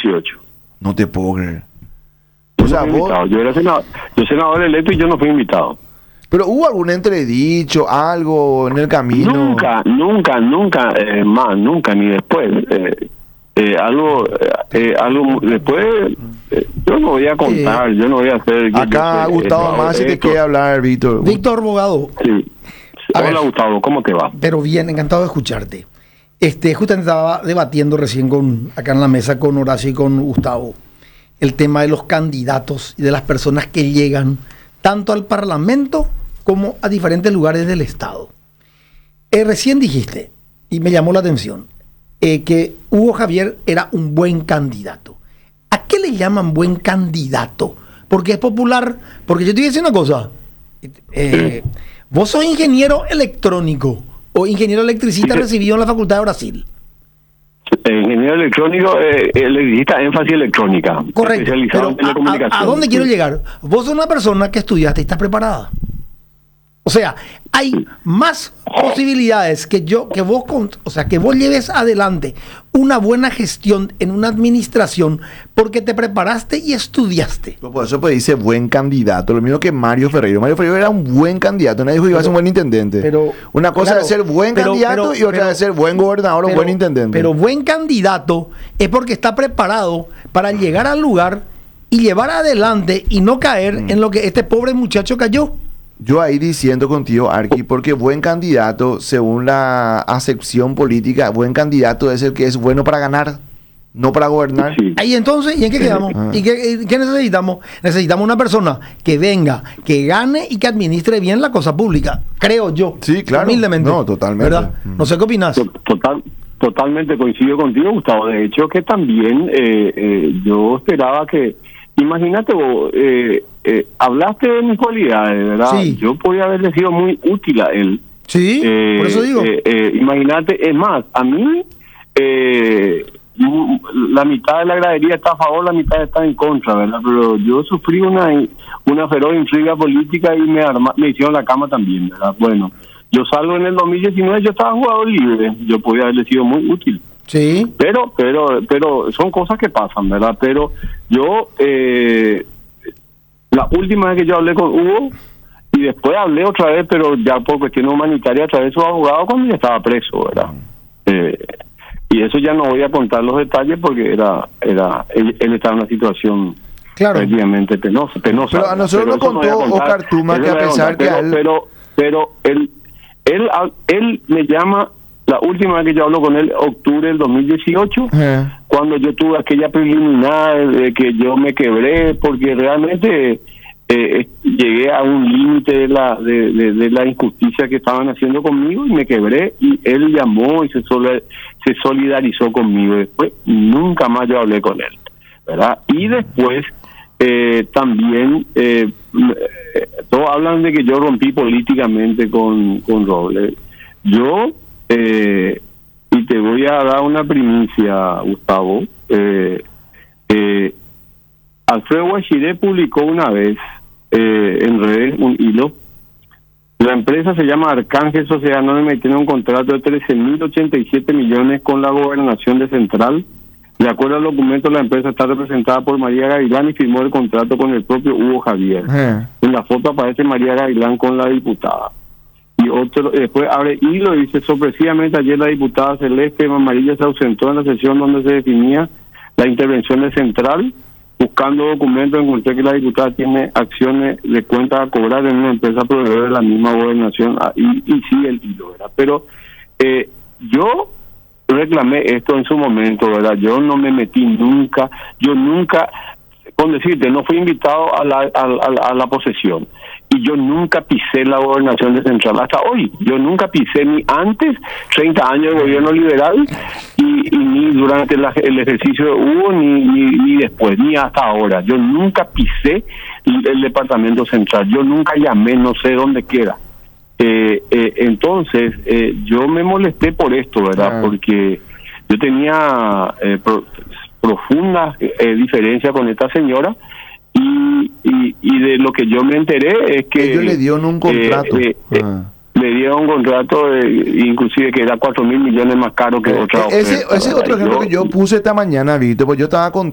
2018. No te puedo creer. Yo O sea, no fui vos... invitado. Yo senador electo y yo no fui invitado. Pero ¿hubo algún entredicho, algo en el camino? Nunca, nunca, ni después. Algo después, yo no voy a contar, yo no voy a hacer... Acá Gustavo más si te quiere hablar, Víctor. Víctor Bogado. Sí. Hola, Gustavo, ¿cómo te va? Pero bien, encantado de escucharte. Justamente estaba debatiendo recién acá en la mesa con Horacio y con Gustavo el tema de los candidatos y de las personas que llegan tanto al Parlamento como a diferentes lugares del Estado. Recién dijiste, y me llamó la atención, que Hugo Javier era un buen candidato. ¿A qué le llaman buen candidato? Porque es popular. Porque yo te voy a decir una cosa. Vos sos ingeniero electrónico o ingeniero electricista recibido en la Facultad de Brasil. Ingeniero electrónico, electricista, énfasis electrónica. Correcto. Especializado en telecomunicaciones. ¿A dónde quiero llegar? Vos sos una persona que estudiaste y estás preparada. O sea, hay más posibilidades que vos lleves adelante una buena gestión en una administración porque te preparaste y estudiaste. Por eso pues dice buen candidato, lo mismo que Mario Ferreiro. Mario Ferreiro era un buen candidato, nadie dijo que iba a ser un buen intendente. Pero, una cosa claro, es ser buen candidato y otra es ser buen gobernador o buen intendente. Pero buen candidato es porque está preparado para llegar al lugar y llevar adelante y no caer en lo que este pobre muchacho cayó. Yo ahí diciendo contigo, Arqui, porque buen candidato, según la acepción política, buen candidato es el que es bueno para ganar, no para gobernar. Sí. Ahí entonces, ¿y en qué quedamos? ¿Y qué necesitamos? Necesitamos una persona que venga, que gane y que administre bien la cosa pública, creo yo. Sí, claro. Humildemente. No, totalmente. ¿Verdad? No sé qué opinas. Totalmente coincido contigo, Gustavo. De hecho, que también yo esperaba que... Imagínate vos, hablaste de mis cualidades, ¿verdad? Sí. Yo podía haberle sido muy útil a él. Sí, por eso digo. Imagínate, es más, a mí la mitad de la gradería está a favor, la mitad está en contra, ¿verdad? Pero yo sufrí una feroz intriga política y me hicieron la cama también, ¿verdad? Bueno, yo salgo en el 2019, yo estaba jugador libre, yo podía haberle sido muy útil. Sí. Pero son cosas que pasan, ¿verdad? Pero yo, la última vez que yo hablé con Hugo, y después hablé otra vez, pero ya por cuestiones humanitarias a través de su abogado cuando ya estaba preso, ¿verdad? Y eso ya no voy a contar los detalles porque él estaba en una situación prácticamente penosa. Pero a nosotros nos contó Oscar Tuma que a pesar que pero él me llama. La última vez que yo hablo con él, octubre del 2018, cuando yo tuve aquella preliminar de que yo me quebré, porque realmente llegué a un límite de la injusticia que estaban haciendo conmigo y me quebré, y él llamó y se solidarizó conmigo. Después nunca más yo hablé con él, ¿verdad? Y después también todos hablan de que yo rompí políticamente con Robles. Yo y te voy a dar una primicia, Gustavo. Alfredo Guachiré publicó una vez en redes un hilo. La empresa se llama Arcángel Sociedad Anónima y tiene un contrato de 13.087 millones con la gobernación de Central. De acuerdo al documento, la empresa está representada por María Gavilán y firmó el contrato con el propio Hugo Javier. En la foto aparece María Gavilán con la diputada. Y otro, después abre hilo y dice: sorpresivamente ayer la diputada Celeste Mamarilla se ausentó en la sesión donde se definía la intervención de Central. Buscando documentos encontré que la diputada tiene acciones de cuenta a cobrar en una empresa proveedora de la misma gobernación, y sí el hilo, ¿verdad? Pero yo reclamé esto en su momento, ¿verdad? Yo no me metí nunca, con decirte, no fui invitado a la posesión. Y yo nunca pisé la gobernación de Central hasta hoy. Yo nunca pisé ni antes, 30 años de gobierno liberal, y ni durante el ejercicio de Hugo, ni después, ni hasta ahora. Yo nunca pisé el departamento central. Yo nunca llamé, no sé dónde queda. Entonces, yo me molesté por esto, ¿verdad? Porque yo tenía profundas diferencias con esta señora. Y de lo que yo me enteré es que ellos le dieron un contrato. Le dieron un contrato inclusive que era 4.000 millones más caro que otra ese otro ejemplo que yo puse esta mañana, Víctor, pues yo estaba